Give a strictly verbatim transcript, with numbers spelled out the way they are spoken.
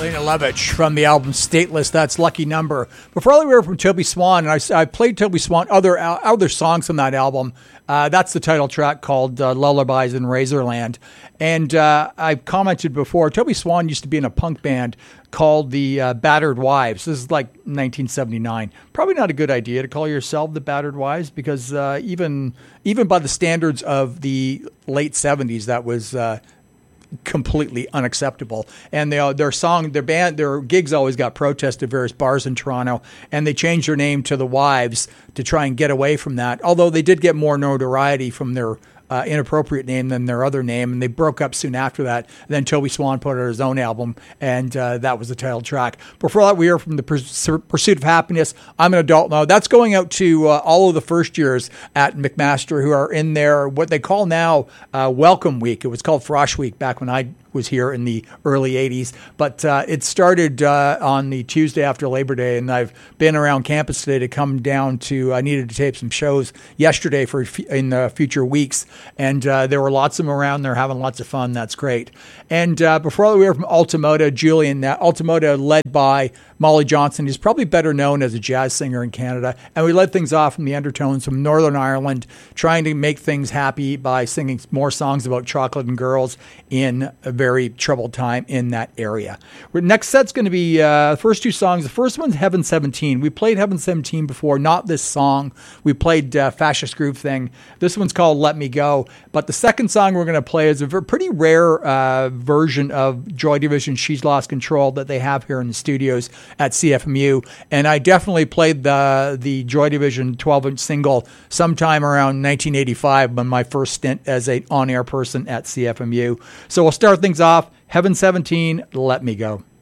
Lena Lovitch from the album Stateless. That's Lucky Number. Before we were from Toby Swan, and I, I played Toby Swan other uh, other songs from that album. Uh, that's the title track called uh, Lullabies in Razorland. And uh, I've commented before, Toby Swan used to be in a punk band called the uh, Battered Wives. This is like nineteen seventy-nine. Probably not a good idea to call yourself the Battered Wives, because uh, even even by the standards of the late seventies, that was uh, completely unacceptable. And they, their song, their band, their gigs always got protested at various bars in Toronto, and they changed their name to the Wives to try and get away from that. Although they did get more notoriety from their Uh, inappropriate name than their other name, and they broke up soon after that. And then Toby Swan put out his own album, and uh, that was the title track. Before that, we heard from the Pur- Pursuit of Happiness, I'm an Adult Now. That's going out to uh, all of the first years at McMaster who are in their, what they call now, uh, Welcome Week. It was called Frosh Week back when I was here in the early eighties, but uh, it started uh, on the Tuesday after Labor Day, and I've been around campus today to come down to, I needed to tape some shows yesterday for in the future weeks, and uh, there were lots of them around. They're having lots of fun. That's great. And uh, before we were from Ultimoda, Julian, uh, Ultimoda led by Molly Johnson. He's probably better known as a jazz singer in Canada. And we led things off from the Undertones from Northern Ireland, trying to make things happy by singing more songs about chocolate and girls in a very troubled time in that area. Next set's going to be uh, the first two songs. The first one's Heaven seventeen. We played Heaven seventeen before, not this song. We played uh, Fascist Groove Thing. This one's called Let Me Go. But the second song we're going to play is a pretty rare uh, version of Joy Division, She's Lost Control, that they have here in the studios at C F M U. And I definitely played the the Joy Division twelve-inch single sometime around nineteen eighty-five when my first stint as an on-air person at C F M U. So we'll start things off. Heaven seventeen, Let Me Go.